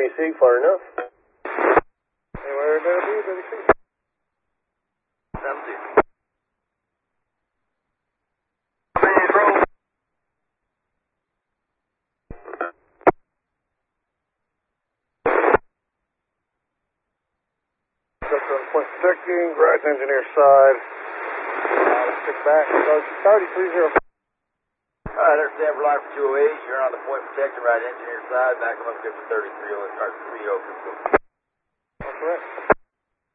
WC, far enough. Anywhere to be, WC. 70. Point protecting, right engineer side. Stick back, 3030. Alright, there's Denver line for 208. You're on the point protecting, right engineer side. Back them up, get to 33. Let's start 3 open. Correct.